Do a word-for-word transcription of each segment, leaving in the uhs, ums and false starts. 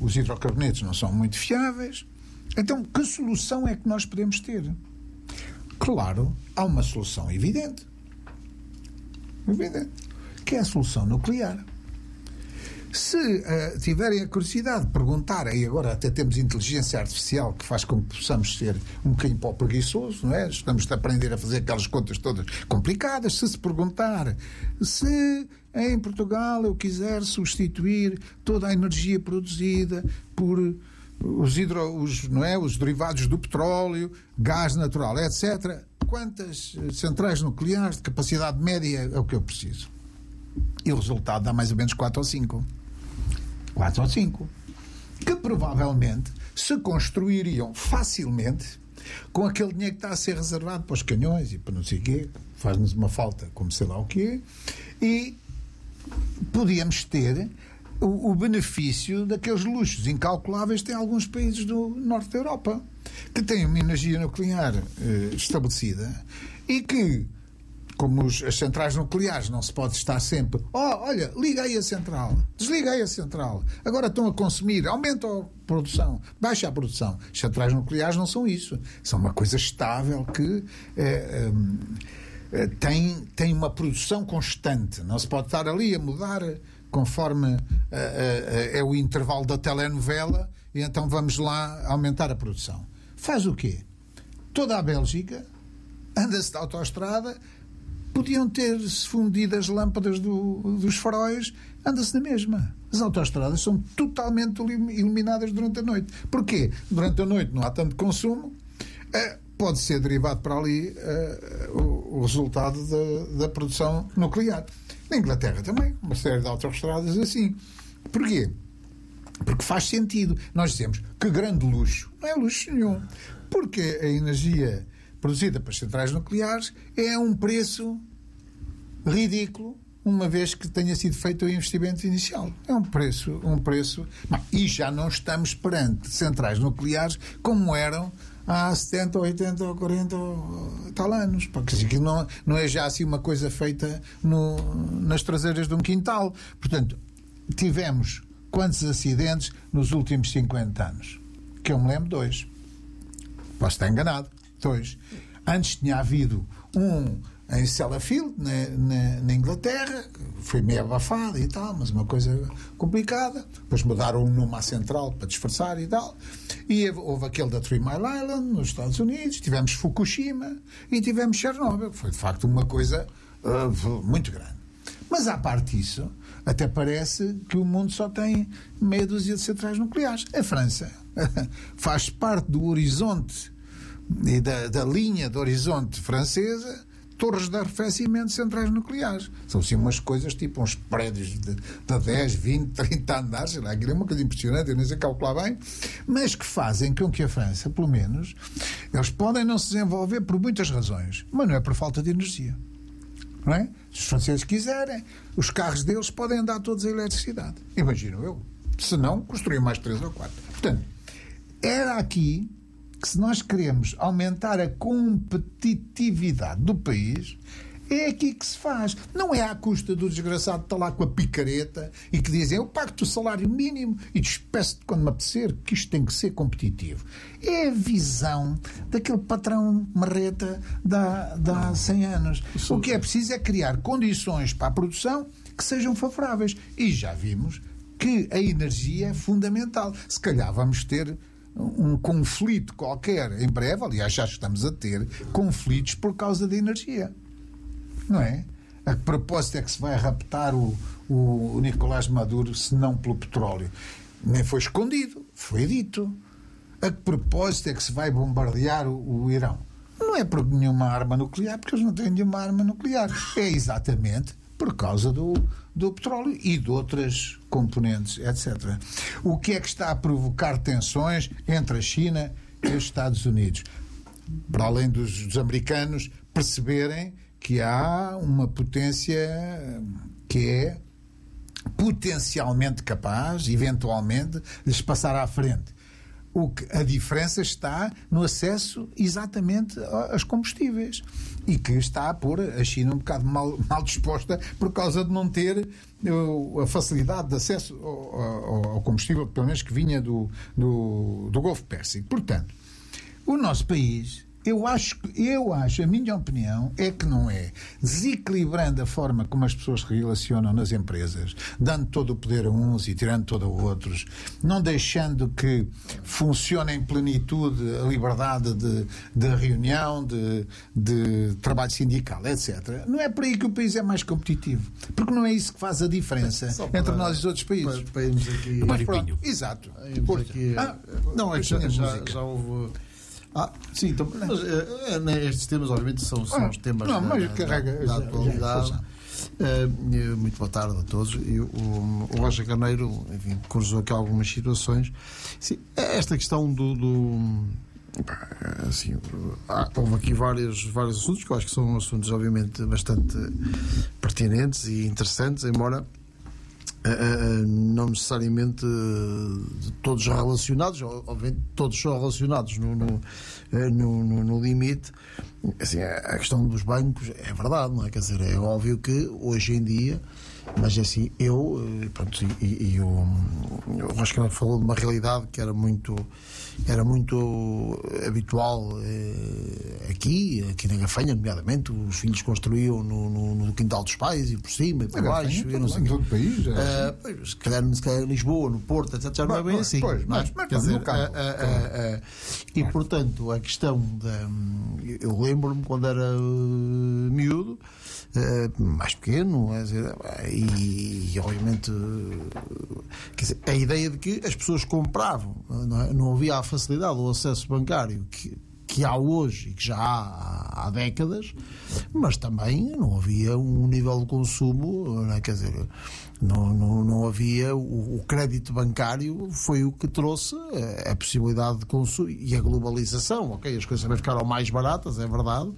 os hidrocarbonetos não são muito fiáveis. Então, que solução é que nós podemos ter? Claro, há uma solução evidente. Evidente. Que é a solução nuclear. Se uh, tiverem a curiosidade de perguntar, e agora até temos inteligência artificial que faz com que possamos ser um bocadinho para o preguiçoso, não é? Estamos a aprender a fazer aquelas contas todas complicadas. Se se perguntar se em Portugal eu quiser substituir toda a energia produzida por os, hidro, os, não é? os derivados do petróleo, gás natural, etcétera, quantas centrais nucleares de capacidade média é o que eu preciso? E o resultado dá mais ou menos quatro ou cinco. quatro ou cinco. Que provavelmente se construiriam facilmente com aquele dinheiro que está a ser reservado para os canhões e para não sei o quê, faz-nos uma falta como sei lá o quê, e podíamos ter o, o benefício daqueles luxos incalculáveis que têm alguns países do norte da Europa, que têm uma energia nuclear eh, estabelecida e que, como os, as centrais nucleares não se pode estar sempre, oh, olha, liga aí a central, desliga aí a central, agora estão a consumir, aumenta a produção, baixa a produção. As centrais nucleares não são isso, são uma coisa estável que é, é, tem, tem uma produção constante, não se pode estar ali a mudar conforme é, é, é o intervalo da telenovela e então vamos lá aumentar a produção. Faz o quê? Toda a Bélgica anda-se de autoestrada. Podiam ter-se fundido as lâmpadas do, dos faróis, anda-se na mesma. As autoestradas são totalmente iluminadas durante a noite. Porquê? Durante a noite não há tanto consumo, eh, pode ser derivado para ali eh, o, o resultado da, da produção nuclear. Na Inglaterra também, uma série de autoestradas assim. Porquê? Porque faz sentido. Nós dizemos que grande luxo. Não é luxo nenhum. Porque a energia produzida para as centrais nucleares é um preço ridículo, uma vez que tenha sido feito o investimento inicial. É um preço, um preço... E já não estamos perante centrais nucleares como eram há setenta, oitenta, quarenta tal anos. Porque aquilo não, não é já assim uma coisa feita no, nas traseiras de um quintal. Portanto, tivemos quantos acidentes nos últimos cinquenta anos? Que eu me lembro, dois. Posso estar enganado. Dois. Antes tinha havido um em Sellafield, na, na, na Inglaterra, foi meio abafado e tal, mas uma coisa complicada. Depois mudaram o nome à central para disfarçar e tal. E houve aquele da Three Mile Island, nos Estados Unidos. Tivemos Fukushima e tivemos Chernobyl. Foi, de facto, uma coisa uh, muito grande. Mas, à parte disso, até parece que o mundo só tem meia dúzia de centrais nucleares. A França faz parte do horizonte e da, da linha de horizonte francesa, torres de arrefecimento de centrais nucleares. São assim umas coisas tipo uns prédios de, de dez, vinte, trinta andares, sei lá, aquilo é uma coisa impressionante, eu nem sei calcular bem, mas que fazem com que a França, pelo menos, eles podem não se desenvolver por muitas razões, mas não é por falta de energia. Não é? Se os franceses quiserem, os carros deles podem andar todos a eletricidade. Imagino eu. Se não, construíam mais três ou quatro. Portanto, era aqui que, se nós queremos aumentar a competitividade do país, é aqui que se faz. Não é à custa do desgraçado que está lá com a picareta e que dizem eu pago-te o salário mínimo e despeço-te quando me apetecer, que isto tem que ser competitivo. É a visão daquele patrão marreta de há, de há cem anos. O que é preciso é criar condições para a produção que sejam favoráveis. E já vimos que a energia é fundamental. Se calhar vamos ter um conflito qualquer em breve, aliás já estamos a ter conflitos por causa da energia, não é? A que propósito é que se vai raptar o, o, o Nicolás Maduro se não pelo petróleo? Nem foi escondido, foi dito. A que propósito é que se vai bombardear o, o Irão? Não é por nenhuma arma nuclear, porque eles não têm nenhuma arma nuclear, é exatamente por causa do, do petróleo e de outras componentes, etcétera. O que é que está a provocar tensões entre a China e os Estados Unidos? Para além dos, dos americanos perceberem que há uma potência que é potencialmente capaz, eventualmente, de lhes passar à frente. O que, a diferença está no acesso exatamente aos combustíveis e que está a pôr a China um bocado mal, mal disposta por causa de não ter uh, a facilidade de acesso ao, ao, ao combustível, pelo menos que vinha do, do, do Golfo Pérsico. Portanto, o nosso país... Eu acho, eu acho, a minha opinião é que não é desequilibrando a forma como as pessoas se relacionam nas empresas, dando todo o poder a uns e tirando todo a outros, não deixando que funcione em plenitude a liberdade de, de reunião, de, de trabalho sindical, etcétera. Não é por aí que o país é mais competitivo, porque não é isso que faz a diferença para, entre nós e os outros países. Para, para irmos aqui, Mas pronto, exato. Aqui, ah, não, é que já, já, já houve... Ah, sim, então, mas, é, estes temas obviamente são, são ah, os temas não, da, mas da, carrega, da atualidade. Uh, muito boa tarde a todos. E, o, o Roger Carneiro, enfim, cruzou aqui algumas situações. Sim, esta questão do, do assim, há, houve aqui vários, vários assuntos que eu acho que são assuntos obviamente bastante pertinentes e interessantes, embora Uh, não necessariamente uh, todos relacionados, obviamente todos são relacionados no, no, uh, no, no, no limite. Assim, a questão dos bancos é verdade, não é? Quer dizer, é óbvio que hoje em dia, mas assim, eu, pronto, e, e o, eu acho que ele falou de uma realidade que era muito, era muito habitual eh, aqui, aqui na Gafanha, nomeadamente, os filhos construíam no, no, no quintal dos pais e por cima e por baixo, Gafanha, e não sei em todo o país. É uh, se, calhar, se calhar em Lisboa, no Porto, etcétera, já não é bem assim. Pois, mas, mas, quer dizer, uh, uh, uh, e portanto, a questão da. Eu lembro-me quando era uh, miúdo. Uh, mais pequeno, quer dizer, e, e obviamente quer dizer, a ideia de que as pessoas compravam, não, é? Não havia a facilidade do acesso bancário que, que há hoje e que já há há décadas, mas também não havia um nível de consumo, não é? Quer dizer, não, não, não havia o, o crédito bancário foi o que trouxe a, a possibilidade de consumo e a globalização, ok, as coisas também ficaram mais baratas, é verdade,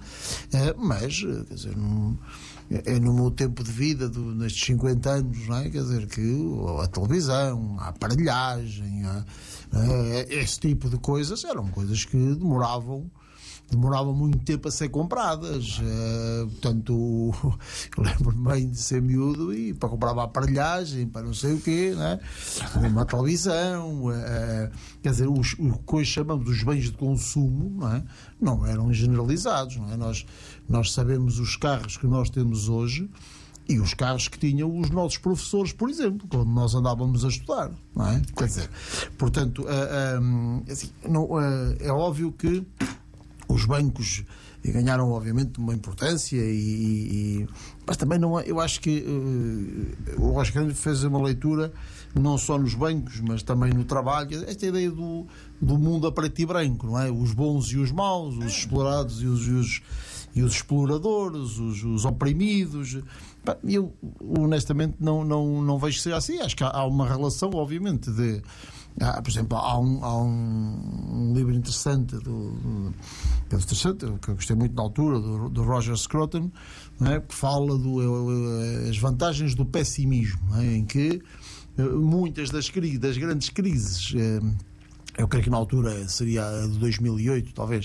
mas quer dizer, não, é no meu tempo de vida, do, nestes cinquenta anos, não é? Quer dizer, que a televisão, a aparelhagem, a, a, esse tipo de coisas eram coisas que demoravam demoravam muito tempo a ser compradas. Uh, portanto, eu lembro-me bem de ser miúdo e para comprar uma aparelhagem, para não sei o quê, né? Uma televisão, uh, quer dizer, os, o que hoje chamamos os bens de consumo, não é? Não eram generalizados, não é? Nós, nós sabemos os carros que nós temos hoje e os carros que tinham os nossos professores, por exemplo, quando nós andávamos a estudar, não é? Quer dizer, portanto, uh, um, assim, não, uh, é óbvio que os bancos ganharam, obviamente, uma importância, e, e, mas também não, eu acho que uh, o Roger fez uma leitura não só nos bancos, mas também no trabalho, esta ideia do, do mundo a preto e branco, não é? Os bons e os maus, os explorados e os, e os, e os exploradores, os, os oprimidos. Eu, honestamente, não, não, não vejo ser assim. Acho que há, há uma relação, obviamente, de... Ah, por exemplo, há um, há um, um livro interessante do, do, interessante, que eu gostei muito na altura, do, do Roger Scruton, não é? Que fala das vantagens do pessimismo, não é? Em que muitas das, das grandes crises, eu creio que na altura seria a de dois mil e oito, talvez,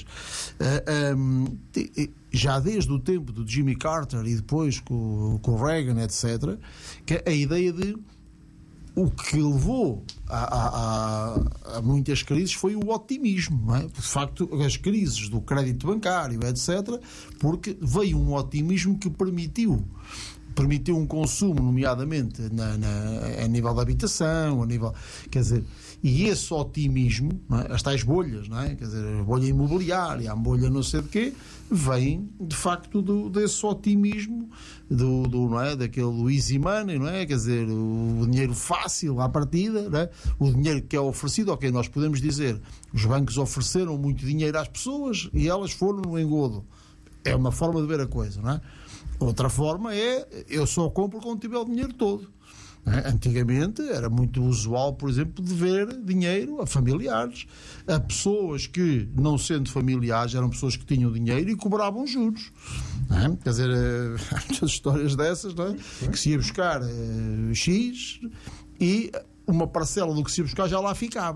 já desde o tempo do Jimmy Carter e depois com, com o Reagan, etcétera, que a ideia de o que levou a, a, a, a muitas crises foi o otimismo, não é? De facto, as crises do crédito bancário, etcétera, porque veio um otimismo que permitiu permitiu um consumo, nomeadamente na, na, a nível da habitação, a nível, quer dizer, e esse otimismo, não é? As tais bolhas, não é? Quer dizer, a bolha imobiliária, a bolha não sei de quê, vem de facto do, desse otimismo do, do, não é? Daquele do easy money, não é? Quer dizer, o dinheiro fácil à partida, não é? O dinheiro que é oferecido, ok, nós podemos dizer, os bancos ofereceram muito dinheiro às pessoas e elas foram no engodo. É uma forma de ver a coisa, não é? Outra forma é, eu só compro quando tiver o dinheiro todo. É? Antigamente era muito usual, por exemplo, de ver dinheiro a familiares, a pessoas que, não sendo familiares, eram pessoas que tinham dinheiro e cobravam juros. É? Quer dizer, há muitas histórias dessas, não é? Que se ia buscar uh, X e uma parcela do que se ia buscar já lá ficava.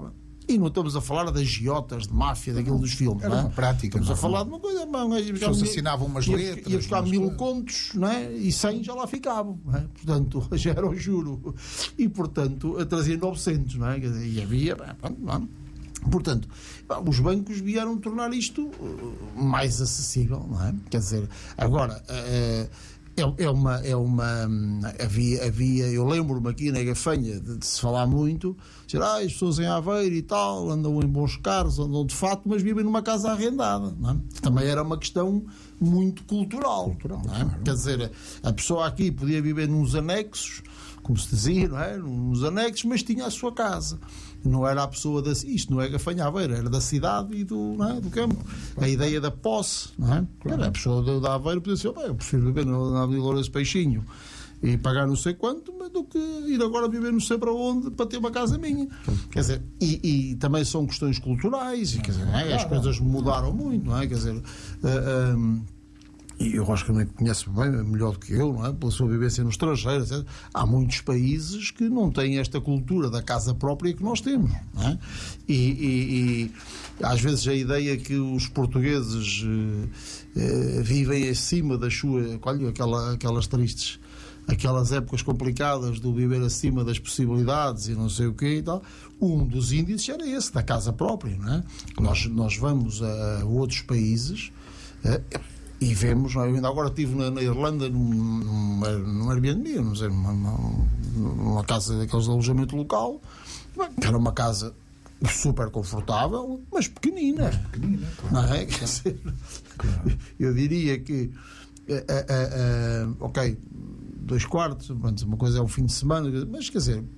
E não estamos a falar das giotas de máfia, daquilo dos filmes. Era não é? uma prática. Estamos não, a falar de uma coisa. As pessoas assinavam umas ia, letras. Ia buscar umas mil coisas. contos, não é? E cem já lá ficavam. Não é? Portanto, já era o juro. E, portanto, trazia novecentos, não é? E havia. Não é? Portanto, os bancos vieram tornar isto mais acessível, não é? Quer dizer, agora. É, é uma. É uma havia, havia, eu lembro-me aqui na Gafanha de, de se falar muito, dizer, ah, as pessoas em Aveiro e tal andam em bons carros, andam de fato, mas vivem numa casa arrendada, não é? Que também era uma questão muito cultural. cultural não é? Claro. Quer dizer, a pessoa aqui podia viver nos anexos, como se dizia, não é? Nos anexos, mas tinha a sua casa. Não era a pessoa da... Isto não é Gafanha Aveiro, era da cidade e do, não é? do campo. A ideia da posse, não é? Claro. A pessoa da Aveiro podia dizer, eu prefiro viver na Avenida Lourenço Peixinho e pagar não sei quanto, mas do que ir agora viver não sei para onde para ter uma casa minha. Quer dizer, e, e também são questões culturais, e, quer dizer, não é? As coisas mudaram muito, não é? Quer dizer... Uh, um, e eu acho que também conhece bem, melhor do que eu, não é? Pela sua vivência no estrangeiro, etcétera. Há muitos países que não têm esta cultura da casa própria que nós temos, não é? E, e, e às vezes a ideia que os portugueses eh, eh, vivem acima das suas... Olha, aquela, aquelas tristes... aquelas épocas complicadas do viver acima das possibilidades e não sei o quê e tal, um dos índices era esse, da casa própria, não é? Nós, nós vamos a outros países... Eh, e vemos, eu ainda agora estive na, na Irlanda num, num Airbnb, não sei, numa, numa casa daqueles de alojamento local, que era uma casa super confortável, mas pequenina. Mas pequenina, claro. Não é? Quer dizer, claro. Eu diria que, uh, uh, uh, ok, dois quartos, uma coisa é o fim de semana, mas quer dizer,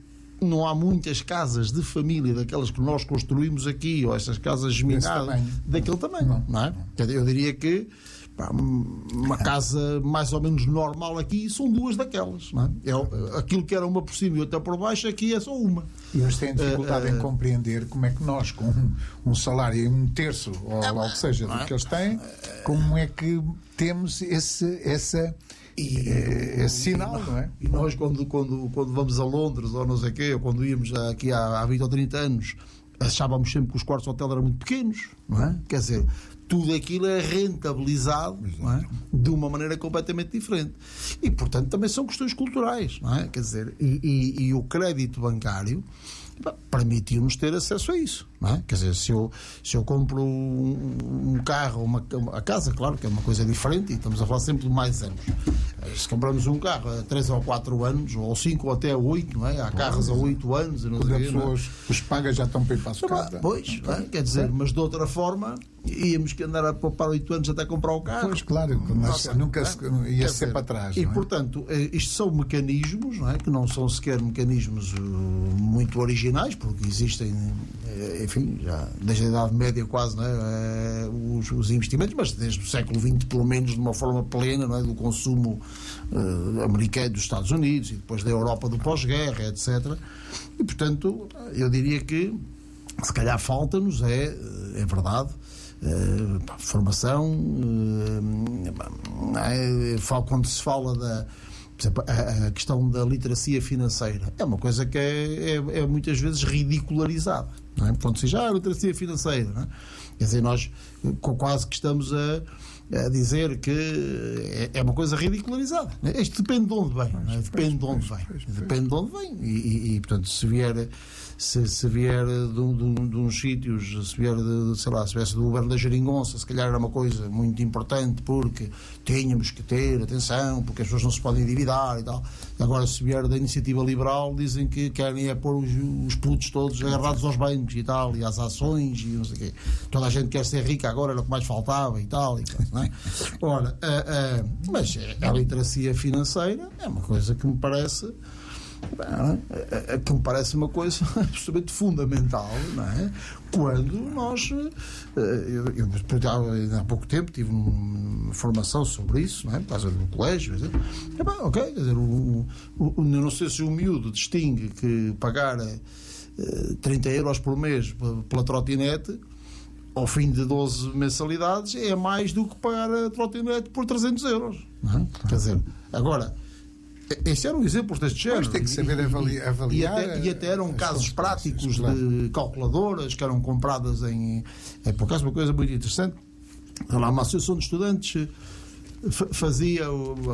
não há muitas casas de família daquelas que nós construímos aqui, ou estas casas geminadas, daquele tamanho, não, não é? Eu diria que pá, uma casa mais ou menos normal aqui são duas daquelas, não é? É, aquilo que era uma por cima e outra por baixo, aqui é só uma. E eles têm dificuldade uh, uh, em compreender como é que nós, com um, um salário em um terço, ou algo que seja, do que eles têm, como é que temos esse, essa... E, esse sinal, e, não é? E nós, quando, quando, quando vamos a Londres, ou não sei o quê, ou quando íamos aqui há, há vinte ou trinta anos, achávamos sempre que os quartos de hotel eram muito pequenos, não é? Quer dizer, tudo aquilo é rentabilizado, não é? De uma maneira completamente diferente. E, portanto, também são questões culturais, não é? Quer dizer, e, e, e o crédito bancário permitiu-nos ter acesso a isso, não é? Quer dizer, se eu, se eu compro um, um carro, uma, uma a casa, claro que é uma coisa diferente, e estamos a falar sempre de mais anos. Se compramos um carro a três ou quatro anos, ou cinco ou até oito, não é? Há carros a oito anos, não sei as pessoas, os pagas já estão para ir para a sucata. Pois, não é? Quer dizer, mas de outra forma íamos que andar a poupar oito anos até comprar o carro. Pois, claro, mas Nossa, nunca se, ia ser para trás. E, não é? portanto, isto são mecanismos, não é? Que não são sequer mecanismos uh, muito originais, porque existem, enfim, já desde a Idade Média quase, não é? Uh, os, os investimentos, mas desde o século vinte, pelo menos, de uma forma plena, não é? Do consumo uh, americano dos Estados Unidos e depois da Europa do pós-guerra, etcétera. E, portanto, eu diria que se calhar falta-nos, é, é verdade, Uh, formação, uh, uh, quando se fala da, por exemplo, a, a questão da literacia financeira, é uma coisa que é, é, é muitas vezes ridicularizada, não é? Quando se diz, ah, a literacia financeira, não é? Quer dizer, nós quase que estamos a, a dizer que é, é uma coisa ridicularizada. Isto depende de onde vem, não é? Depende de onde vem, depende de onde vem, e, e, e portanto, se vier Se, se vier de, de, de uns sítios, se vier de, sei lá, se viesse do governo da Geringonça, se calhar era uma coisa muito importante, porque tínhamos que ter atenção, porque as pessoas não se podem endividar e tal. Agora, se vier da iniciativa liberal, dizem que querem é pôr os, os putos todos agarrados aos bancos e tal, e às ações e não sei o quê. Toda a gente quer ser rica agora, era o que mais faltava e tal. E tal, não é? Ora, uh, uh, mas a literacia financeira é uma coisa que me parece... É, é, que me parece uma coisa absolutamente fundamental, não é? Quando nós eu, eu, eu há pouco tempo tive uma formação sobre isso, não é? Por causa do colégio, é, bem, ok, quer dizer, o, o, eu não sei se o miúdo distingue que pagar uh, trinta euros por mês pela trotinete ao fim de doze mensalidades é mais do que pagar a trotinete por trezentos euros, não é? Quer dizer, agora Esse era um exemplo deste género. Mas tem que saber avaliar. avaliar e, até, e até eram casos práticos de calculadoras que eram compradas em. É, por acaso, uma coisa muito interessante. Lá, uma associação de estudantes fazia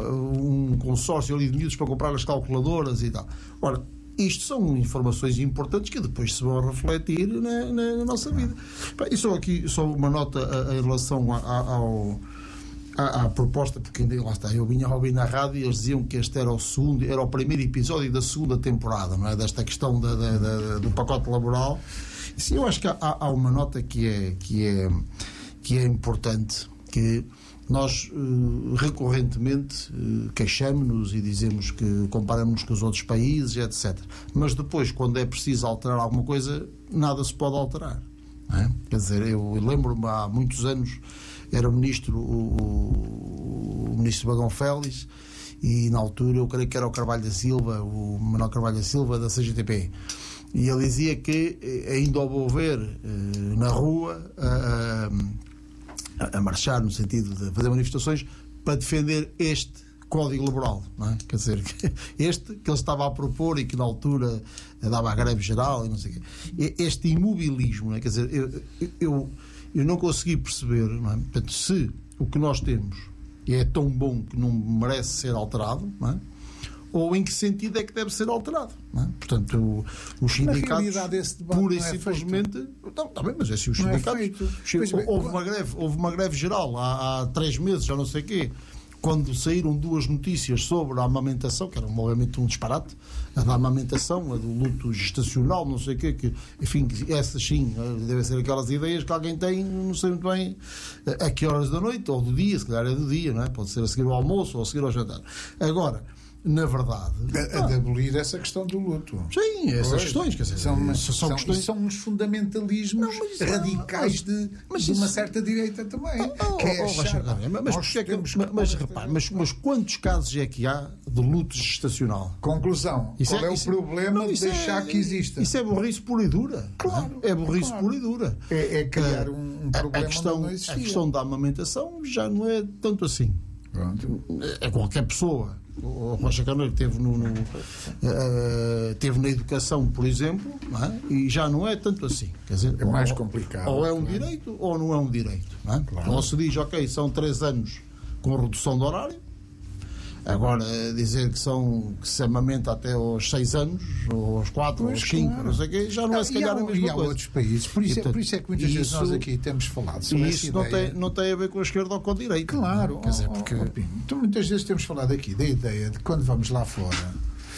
um consórcio ali de miúdos para comprar as calculadoras e tal. Ora, isto são informações importantes que depois se vão refletir na, na, na nossa vida. E só aqui, só uma nota em relação a, a, ao, à, à proposta, porque ainda lá está, eu vinha a ouvir na rádio e eles diziam que este era o segundo, era o primeiro episódio da segunda temporada, não é? Desta questão da, da, da, do pacote laboral. Sim, eu acho que há, há uma nota que é, que é, que é importante, que nós uh, recorrentemente uh, queixamos-nos e dizemos que comparamos-nos com os outros países, etcétera. Mas depois, quando é preciso alterar alguma coisa, nada se pode alterar. Não é? Quer dizer, eu lembro-me há muitos anos, era o ministro, o, o ministro Bagão Félix, e na altura eu creio que era o Carvalho da Silva, o Manuel Carvalho da Silva, da C G T P. E ele dizia que ainda houve ver uh, na rua uh, uh, a marchar no sentido de fazer manifestações para defender este Código Laboral, não é? Quer dizer, este que ele estava a propor e que na altura dava a greve geral e não sei o quê. Este imobilismo, não é? Quer dizer, eu, eu, eu não consegui perceber, não é? Portanto, se o que nós temos é tão bom que não merece ser alterado, não é? Ou em que sentido é que deve ser alterado, não é? Portanto, o, os sindicatos pura e simplesmente não, está bem, mas é assim, os sindicatos é houve uma greve houve uma greve geral há, há três meses, já não sei o quê, quando saíram duas notícias sobre a amamentação, que era obviamente um disparate, a da amamentação, a do luto gestacional, não sei o quê, que, enfim, essas sim devem ser aquelas ideias que alguém tem, não sei muito bem a que horas da noite ou do dia, se calhar é do dia, não é? Pode ser a seguir ao almoço ou a seguir ao jantar. Agora, na verdade, a, a de abolir essa questão do luto. Sim, essas pois, questões, quer dizer, são, são, são, questões... são uns fundamentalismos não, radicais mas, de, mas de uma isso... certa direita também. Oh, que é oh, achar, mas, mas, é que, mas, mas, repare, mas, mas quantos casos é que há de luto gestacional? Conclusão. Isso qual é, é o isso, problema não, de deixar é, que exista? Isso é burrice pura e dura. Claro. É burrice claro. pura e dura. É, é criar um, um problema a questão, onde não existia. A questão da amamentação já não é tanto assim. Pronto. É qualquer pessoa. O Rocha Carneiro teve, no, no, uh, teve na educação, por exemplo, não é? E já não é tanto assim. Quer dizer, é mais complicado. Ou é um claro. direito ou não é um direito. Não é? Claro. Ou se diz, ok, são três anos com redução de horário. Agora, dizer que, são, que se amamenta até aos seis anos, ou aos quatro, ou aos cinco, claro. não sei o quê, já não, não é se calhar a mesma e coisa. E há outros países. Por isso, e, portanto, é, por isso é que muitas isso, vezes nós aqui temos falado sobre e essa isso ideia. Não tem, não tem a ver com a esquerda ou com a direita. Claro. Não? Quer dizer, porque... oh, oh, então, muitas vezes temos falado aqui da ideia de que quando vamos lá fora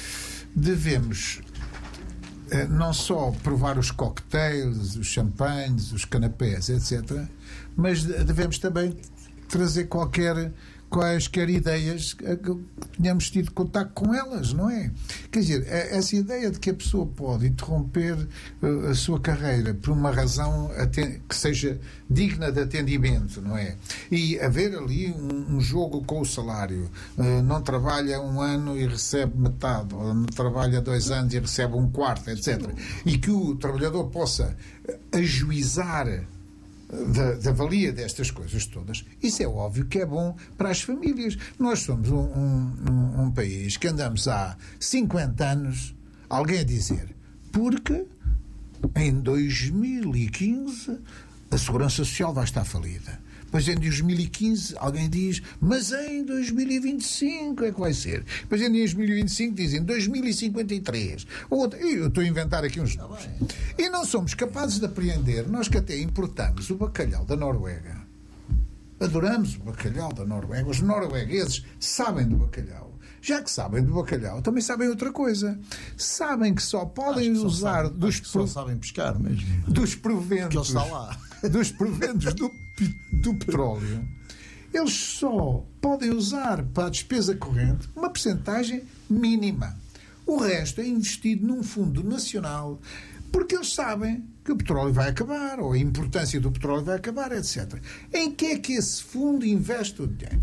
devemos eh, não só provar os cocktails, os champanhes, os canapés, etcétera, mas devemos também trazer qualquer... quaisquer ideias que tenhamos tido contato com elas, não é? Quer dizer, essa ideia de que a pessoa pode interromper a sua carreira por uma razão que seja digna de atendimento, não é? E haver ali um, um jogo com o salário. Não trabalha um ano e recebe metade, ou não trabalha dois anos e recebe um quarto, etcétera. E que o trabalhador possa ajuizar Da, da valia destas coisas todas, isso é óbvio que é bom para as famílias. Nós somos um, um, um país que andamos há cinquenta anos, alguém a dizer, porque em dois mil e quinze a Segurança Social vai estar falida. Depois em dois mil e quinze alguém diz, mas em dois mil e vinte e cinco é que vai ser. Depois em dois mil e vinte e cinco dizem dois mil e cinquenta e três. Outra, eu estou a inventar aqui uns números. E não somos capazes de apreender, nós que até importamos o bacalhau da Noruega. Adoramos o bacalhau da Noruega. Os noruegueses sabem do bacalhau. Já que sabem do bacalhau, também sabem outra coisa. Sabem que só podem que usar sabem, dos... Só sabem pescar mesmo. Dos proventos... Que ele está lá. Dos proventos do, do petróleo. Eles só podem usar para a despesa corrente uma percentagem mínima. O resto é investido num fundo nacional porque eles sabem que o petróleo vai acabar, ou a importância do petróleo vai acabar, etcétera. Em que é que esse fundo investe o dinheiro?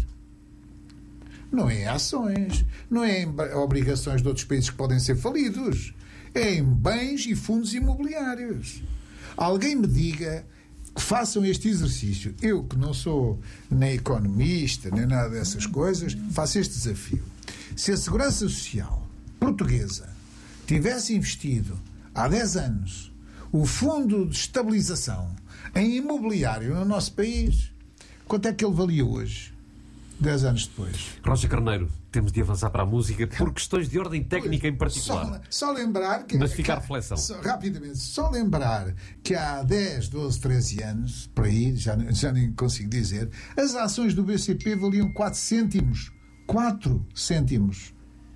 Não é em ações, não é em obrigações de outros países que podem ser falidos. É em bens e fundos imobiliários. Alguém me diga que façam este exercício. Eu, que não sou nem economista, nem nada dessas coisas, faço este desafio. Se a Segurança Social portuguesa tivesse investido há dez anos o Fundo de Estabilização em imobiliário no nosso país, quanto é que ele valia hoje? Dez anos depois. Rocha Carneiro, temos de avançar para a música por questões de ordem técnica em particular. Só, só lembrar que... Mas fica a que, reflexão. Só, rapidamente, só lembrar que há dez, doze, treze anos, por aí, já, já nem consigo dizer, as ações do B C P valiam quatro cêntimos. quatro cêntimos.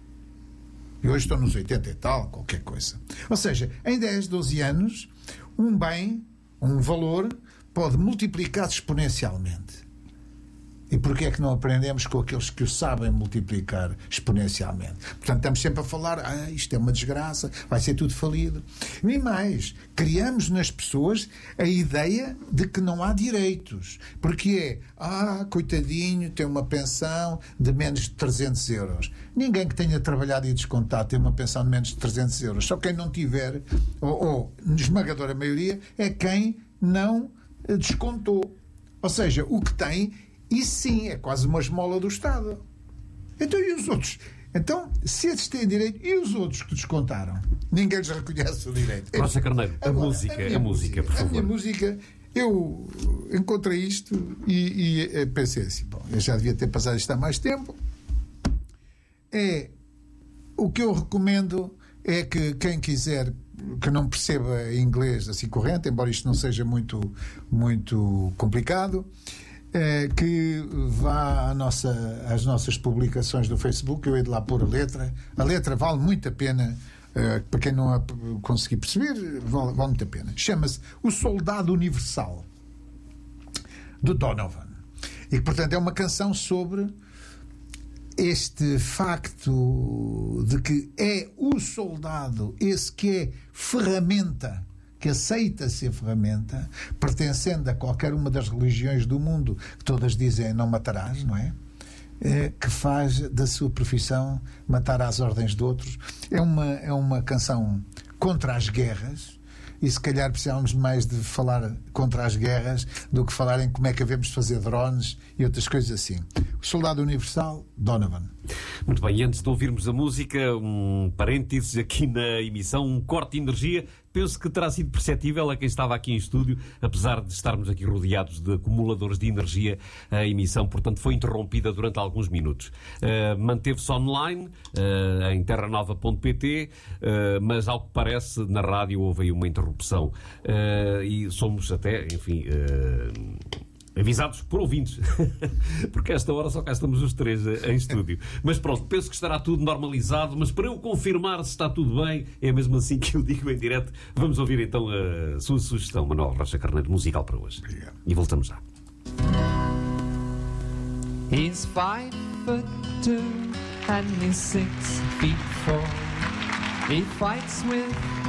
E hoje estão nos oitenta e tal, qualquer coisa. Ou seja, em dez, doze anos, um bem, um valor, pode multiplicar-se exponencialmente. E porquê é que não aprendemos com aqueles que o sabem multiplicar exponencialmente? Portanto, estamos sempre a falar, ah, isto é uma desgraça, vai ser tudo falido. E mais, criamos nas pessoas a ideia de que não há direitos. Porque é, ah, coitadinho, tem uma pensão de menos de trezentos euros. Ninguém que tenha trabalhado e descontado tem uma pensão de menos de trezentos euros. Só quem não tiver, ou, ou esmagadora maioria, é quem não descontou. Ou seja, o que tem... E sim, é quase uma esmola do Estado. Então e os outros? Então, se esses têm direito, e os outros que descontaram? Ninguém lhes reconhece o direito. Rocha Carneiro, a Agora, música, a, a música, por favor. A minha música, eu encontrei isto e, e pensei assim, bom, eu já devia ter passado isto há mais tempo. É, o que eu recomendo é que quem quiser, que não perceba inglês assim corrente, embora isto não seja muito, muito complicado, É, que vá à nossa, às nossas publicações do Facebook. Eu hei de lá pôr a letra. A letra vale muito a pena, é, para quem não a conseguir perceber, vale, vale muito a pena. Chama-se O Soldado Universal, do Donovan. E, portanto, é uma canção sobre este facto de que é o soldado, esse que é ferramenta, que aceita ser ferramenta, pertencendo a qualquer uma das religiões do mundo, que todas dizem não matarás, não é? É, que faz da sua profissão matar às ordens de outros. É uma, é uma canção contra as guerras, e se calhar precisamos mais de falar contra as guerras do que falar em como é que havemos de fazer drones e outras coisas assim. O Soldado Universal, Donovan. Muito bem, e antes de ouvirmos a música, um parênteses aqui na emissão, um corte de energia. Penso que terá sido perceptível a quem estava aqui em estúdio, apesar de estarmos aqui rodeados de acumuladores de energia, a emissão, portanto, foi interrompida durante alguns minutos. Uh, manteve-se online, uh, em terra nova ponto pt, uh, mas, ao que parece, na rádio houve aí uma interrupção. Uh, e somos até, enfim... Uh, avisados por ouvintes, porque a esta hora só cá estamos os três em estúdio. Mas pronto, penso que estará tudo normalizado, mas para eu confirmar se está tudo bem, é mesmo assim que eu digo em direto. Vamos ouvir então a sua sugestão, Manuel Rocha Carneiro, musical para hoje. Obrigado. E voltamos já. He's five foot two and he's six feet four. He fights with